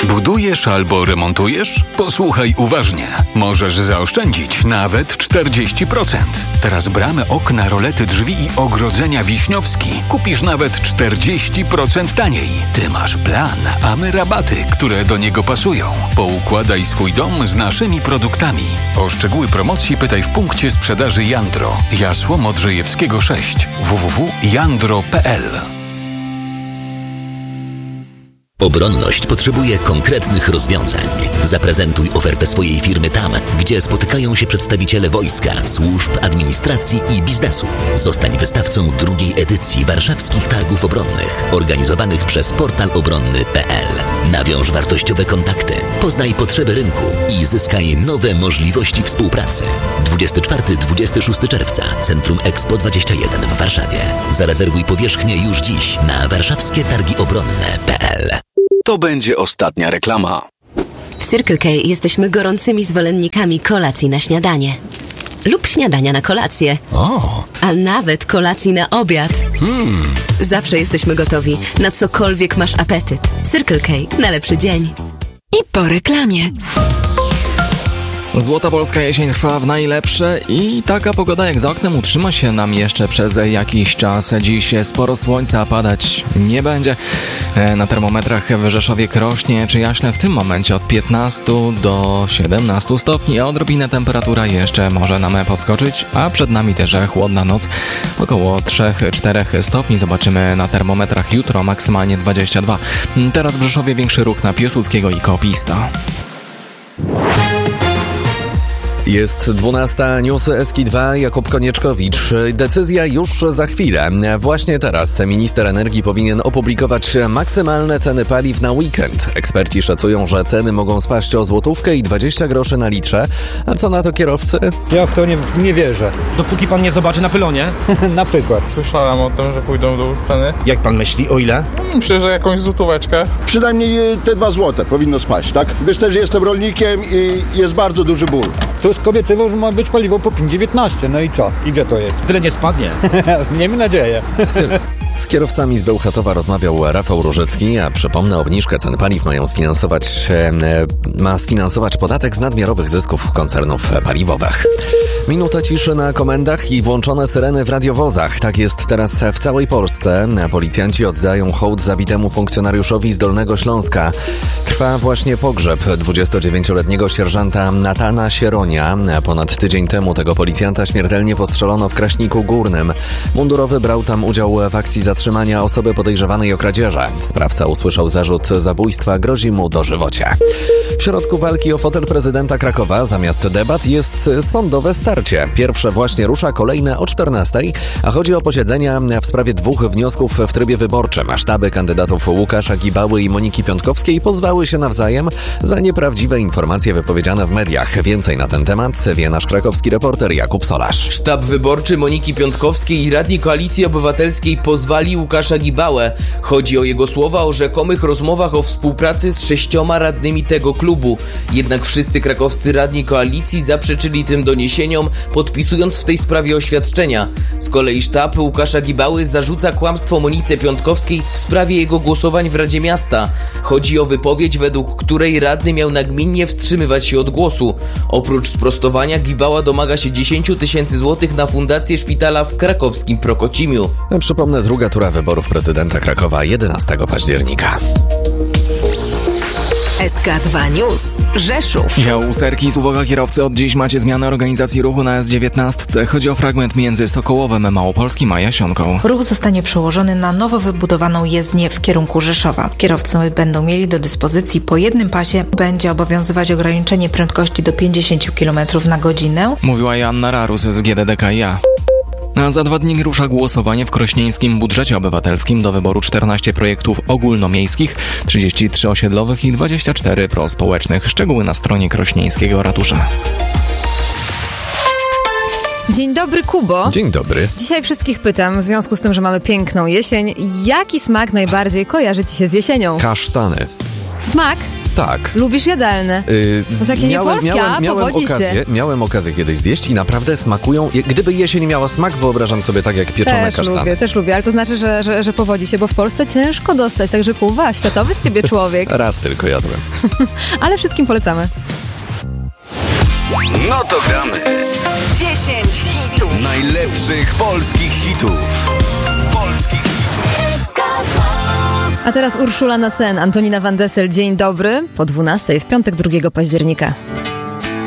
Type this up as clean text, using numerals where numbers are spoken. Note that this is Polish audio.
Budujesz albo remontujesz? Posłuchaj uważnie. Możesz zaoszczędzić nawet 40%. Teraz bramy, okna, rolety, drzwi i ogrodzenia Wiśniowski kupisz nawet 40% taniej. Ty masz plan, a my rabaty, które do niego pasują. Poukładaj swój dom z naszymi produktami. O szczegóły promocji pytaj w punkcie sprzedaży Jandro. Jasło Modrzejewskiego 6. www.jandro.pl. Obronność potrzebuje konkretnych rozwiązań. Zaprezentuj ofertę swojej firmy tam, gdzie spotykają się przedstawiciele wojska, służb, administracji i biznesu. Zostań wystawcą drugiej edycji Warszawskich Targów Obronnych, organizowanych przez portal obronny.pl. Nawiąż wartościowe kontakty, poznaj potrzeby rynku i zyskaj nowe możliwości współpracy. 24-26 czerwca, Centrum Expo 21 w Warszawie. Zarezerwuj powierzchnię już dziś na warszawskietargiobronne.pl. To będzie ostatnia reklama. W Circle K jesteśmy gorącymi zwolennikami kolacji na śniadanie. Lub śniadania na kolację. A nawet kolacji na obiad. Zawsze jesteśmy gotowi na cokolwiek masz apetyt. Circle K na lepszy dzień. I po reklamie. Złota polska jesień trwa w najlepsze i taka pogoda jak za oknem utrzyma się nam jeszcze przez jakiś czas. Dziś sporo słońca, padać nie będzie. Na termometrach w Rzeszowie, Krośnie czy Jaśle w tym momencie od 15 do 17 stopni, a odrobinę temperatura jeszcze może nam podskoczyć, a przed nami też chłodna noc, około 3-4 stopni. Zobaczymy na termometrach jutro, maksymalnie 22. Teraz w Rzeszowie większy ruch na Piłsudskiego i Koopista. Jest 12, newsy Eski2, Jakub Konieczkowicz. Decyzja już za chwilę. Właśnie teraz minister energii powinien opublikować maksymalne ceny paliw na weekend. Eksperci szacują, że ceny mogą spaść o złotówkę i 20 groszy na litrze. A co na to kierowcy? Ja w to nie wierzę. Dopóki pan nie zobaczy na pylonie? Na przykład. Słyszałem o tym, że pójdą do ceny. Jak pan myśli, o ile? Myślę, że jakąś złotóweczkę. Przynajmniej te 2 złote powinno spaść, tak? Gdyż też jestem rolnikiem i jest bardzo duży ból. To obiecywał, że ma być paliwo po 5,19. No i co? I gdzie to jest? Tyle nie spadnie. Miejmy nadzieję. Z kierowcami z Bełchatowa rozmawiał Rafał Różycki, a przypomnę, obniżkę cen paliw ma sfinansować podatek z nadmiarowych zysków koncernów paliwowych. Minuta ciszy na komendach i włączone syreny w radiowozach. Tak jest teraz w całej Polsce. Policjanci oddają hołd zabitemu funkcjonariuszowi z Dolnego Śląska. Trwa właśnie pogrzeb 29-letniego sierżanta Natana Sieronia. Ponad tydzień temu tego policjanta śmiertelnie postrzelono w Kraśniku Górnym. Mundurowy brał tam udział w akcji zatrzymania osoby podejrzewanej o kradzieże. Sprawca usłyszał zarzut zabójstwa, grozi mu dożywocie. W środku walki o fotel prezydenta Krakowa zamiast debat jest sądowe starcie. Pierwsze właśnie rusza, kolejne o 14:00, a chodzi o posiedzenia w sprawie 2 wniosków w trybie wyborczym. A sztaby kandydatów Łukasza Gibały i Moniki Piątkowskiej pozwały się nawzajem za nieprawdziwe informacje wypowiedziane w mediach. Więcej na ten temat wie nasz krakowski reporter Jakub Solarz. Sztab wyborczy Moniki Piątkowskiej i radni Koalicji Obywatelskiej pozwali Łukasza Gibałę. Chodzi o jego słowa o rzekomych rozmowach o współpracy z 6 radnymi tego klubu. Jednak wszyscy krakowscy radni koalicji zaprzeczyli tym doniesieniom, podpisując w tej sprawie oświadczenia. Z kolei sztab Łukasza Gibały zarzuca kłamstwo Monice Piątkowskiej w sprawie jego głosowań w Radzie Miasta. Chodzi o wypowiedź, według której radny miał nagminnie wstrzymywać się od głosu. Oprócz sprostowania Gibała domaga się 10 000 złotych na fundację szpitala w krakowskim Prokocimiu. Przypomnę, druga tura wyborów prezydenta Krakowa 11 października. SK2 News. Rzeszów. Dział Usterkis, uwaga kierowcy, od dziś macie zmianę organizacji ruchu na S19. Chodzi o fragment między Sokołowem Małopolskim a Jasionką. Ruch zostanie przełożony na nowo wybudowaną jezdnię w kierunku Rzeszowa. Kierowcy będą mieli do dyspozycji po jednym pasie. Będzie obowiązywać ograniczenie prędkości do 50 km na godzinę. Mówiła Joanna Rarus z GDDKiA. A za 2 dni rusza głosowanie w krośnieńskim budżecie obywatelskim. Do wyboru 14 projektów ogólnomiejskich, 33 osiedlowych i 24 prospołecznych. Szczegóły na stronie krośnieńskiego ratusza. Dzień dobry, Kubo. Dzień dobry. Dzisiaj wszystkich pytam, w związku z tym, że mamy piękną jesień, jaki smak najbardziej kojarzy Ci się z jesienią? Kasztany. Smak? Tak. Lubisz jadalne. To takie niepolskie, powodzi się. Miałem okazję kiedyś zjeść i naprawdę smakują. Gdyby jesień miała smak, wyobrażam sobie tak jak pieczone kasztany. Też lubię, ale to znaczy, że powodzi się, bo w Polsce ciężko dostać, także Kuba, światowy z ciebie człowiek. Raz tylko jadłem. Ale wszystkim polecamy. No to gramy. 10 hitów. Najlepszych polskich hitów. A teraz Urszula na sen, Antonina Van Dessel. Dzień dobry, po 12 w piątek 2 października.